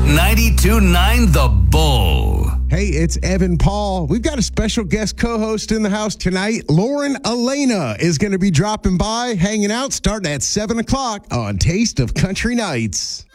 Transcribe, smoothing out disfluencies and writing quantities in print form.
92.9 The Bull. Hey, it's Evan Paul. We've got a special guest co-host in the house tonight. Lauren Elena is going to be dropping by, hanging out, starting at 7 o'clock on Taste of Country Nights.